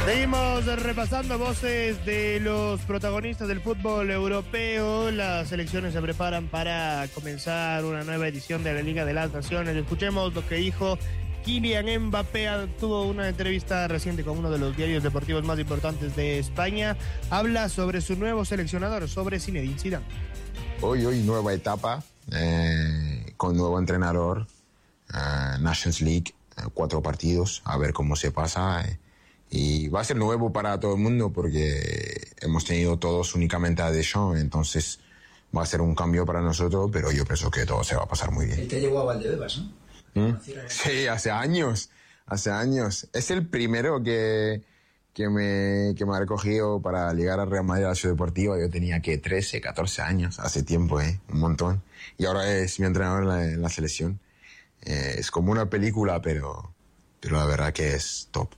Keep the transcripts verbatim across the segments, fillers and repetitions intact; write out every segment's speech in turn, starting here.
Seguimos repasando voces de los protagonistas del fútbol europeo. Las selecciones se preparan para comenzar una nueva edición de la Liga de las Naciones. Escuchemos lo que dijo Kylian Mbappé. Tuvo una entrevista reciente con uno de los diarios deportivos más importantes de España. Habla sobre su nuevo seleccionador, sobre Zinedine Zidane. Hoy, hoy nueva etapa, eh, con nuevo entrenador, eh, Nations League, eh, cuatro partidos, a ver cómo se pasa. Eh. Y va a ser nuevo para todo el mundo porque hemos tenido todos únicamente a Deschamps, entonces va a ser un cambio para nosotros, pero yo pienso que todo se va a pasar muy bien. Él te llevó a Valdebebas, ¿no? ¿Mm? Sí, hace años, hace años. Es el primero que, que, me, que me ha recogido para llegar al Real Madrid, a la Ciudad Deportiva. Yo tenía que trece, catorce años, hace tiempo, ¿eh? Un montón. Y ahora es mi entrenador en la, en la selección. Eh, es como una película, pero, pero la verdad que es top.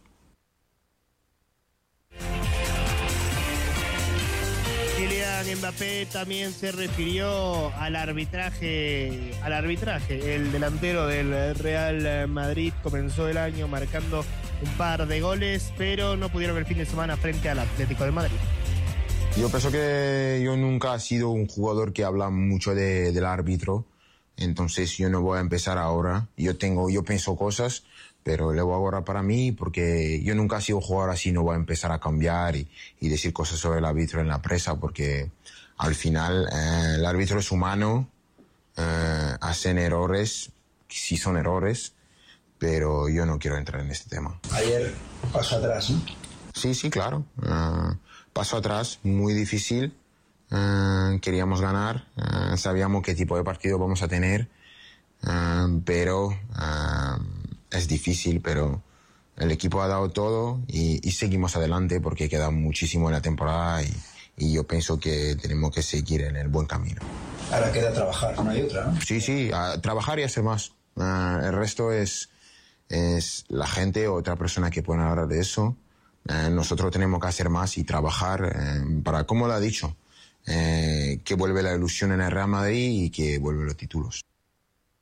Kylian Mbappé también se refirió al arbitraje, al arbitraje. El delantero del Real Madrid comenzó el año marcando un par de goles, pero no pudieron el fin de semana frente al Atlético de Madrid. Yo pienso que yo nunca he sido un jugador que habla mucho de, del árbitro, entonces yo no voy a empezar ahora. Yo tengo, yo pienso cosas, pero le voy a guardar para mí porque yo nunca he sido jugador así, no voy a empezar a cambiar y, y decir cosas sobre el árbitro en la prensa porque al final eh, el árbitro es humano, eh, hacen errores, sí son errores, pero yo no quiero entrar en este tema. Ayer pasó atrás, ¿no? Sí, sí, claro. Uh, paso atrás, muy difícil. Uh, queríamos ganar, uh, sabíamos qué tipo de partido vamos a tener, uh, pero uh, es difícil, pero el equipo ha dado todo y, y seguimos adelante porque queda muchísimo en la temporada y, y yo pienso que tenemos que seguir en el buen camino. Ahora queda trabajar, no hay otra, ¿no? Sí, sí, uh, trabajar y hacer más. Uh, el resto es, es la gente o otra persona que puede hablar de eso. Uh, nosotros tenemos que hacer más y trabajar uh, para, como lo ha dicho, Eh, que vuelve la ilusión en el Real Madrid y que vuelven los títulos.